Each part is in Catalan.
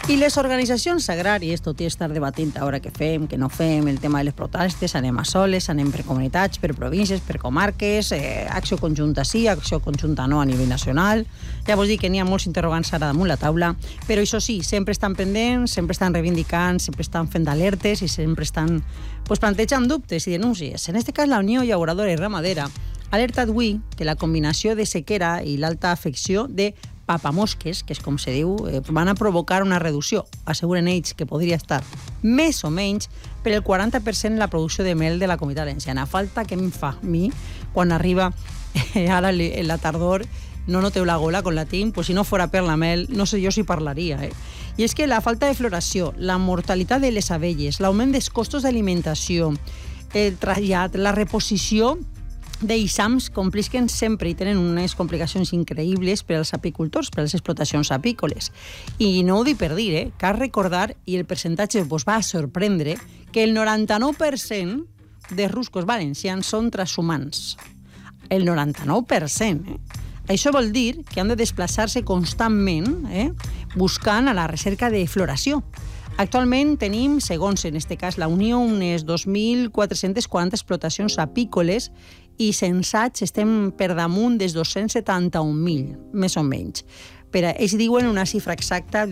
I les organitzacions agràries, tot i estar debatint ara què fem, què no fem, el tema de les protestes, anem a soles, anem per comunitats, per províncies, per comarques, acció conjunta sí, acció conjunta no a nivell nacional. Ja vos dic que n'hi ha molts interrogants ara damunt la taula, però això sí, sempre estan pendents, sempre estan reivindicant, sempre estan fent alertes i sempre estan plantejant dubtes i denúncies. En aquest cas, la Unió Llauradora i Ramadera alerta avui que la combinació de sequera i l'alta afecció de papamosques, que és com se diu, van a provocar una reducció, asseguren ells, que podria estar més o menys per el 40% la producció de mel de la Comunitat Valenciana. Falta que em fa a mi, quan arriba ara la tardor, no noteu la gola, con la tinc, pues si no fora per la mel, no sé jo si parlaria. I és que la falta de floració, la mortalitat de les abelles, l'augment dels costos d'alimentació, el trasllat, la reposició d'eixams complisquen sempre i tenen unes complicacions increïbles per als apicultors, per a les explotacions apícoles. I no ho dic per dir, cal recordar, i el percentatge vos va sorprendre, que el 99% de ruscos valencians són transhumants. El 99%, Això vol dir que han de desplaçar-se constantment buscant a la recerca de floració. Actualment tenim, segons en aquest cas la Unió, unes 2.440 explotacions apícoles i censats estem per damunt dels 271.000, més o menys. Però ells diuen una xifra exacta de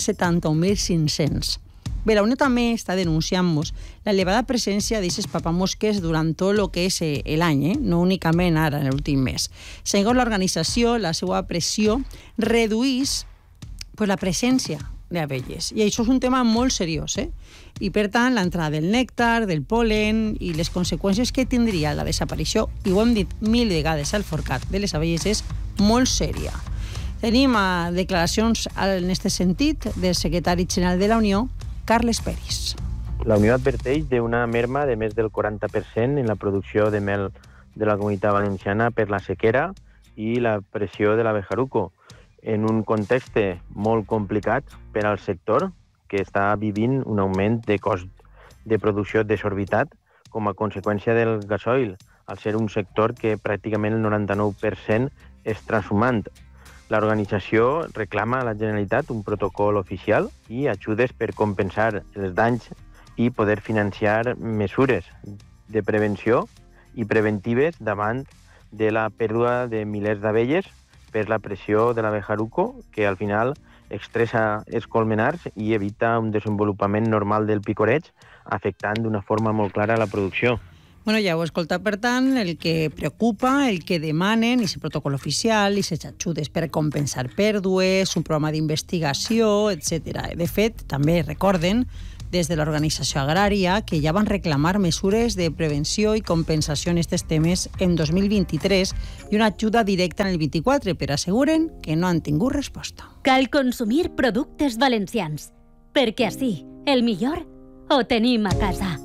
271.500. Bé, la Unió també està denunciant-nos l'elevada presència d'aquestes papamosques durant tot el que és l'any, no únicament ara, en l'últim mes. Segons l'organització, la seva pressió redueix la presència d'abelles. I això és un tema molt seriós, I, per tant, l'entrada del nèctar, del pol·len i les conseqüències que tindria la desaparició, i ho hem dit 1000 vegades al forcat de les abelles, és molt sèria. Tenim declaracions en aquest sentit del secretari general de la Unió, Carles Peris. La Unió adverteix d'una merma de més del 40% en la producció de mel de la Comunitat Valenciana per la sequera i la pressió de l'abejaruco, en un context molt complicat per al sector, que està vivint un augment de cost de producció desorbitat com a conseqüència del gasoil, al ser un sector que pràcticament el 99% és transhumant. L'organització reclama a la Generalitat un protocol oficial i ajudes per compensar els danys i poder financiar mesures de prevenció i preventives davant de la pèrdua de milers d'abelles per la pressió de l'abejaruco, que al final estressa els colmenars i evita un desenvolupament normal del picoreig, afectant d'una forma molt clara la producció. Bueno, ja ho he escoltat, per tant, el que preocupa, el que demanen, és el protocol oficial, i les ajudes per compensar pèrdues, un programa d'investigació, etc. De fet, també recorden, des de l'organització agrària, que ja van reclamar mesures de prevenció i compensació en aquests temes en 2023 i una ajuda directa en el 24, però asseguren que no han tingut resposta. Cal consumir productes valencians, perquè així el millor ho tenim a casa.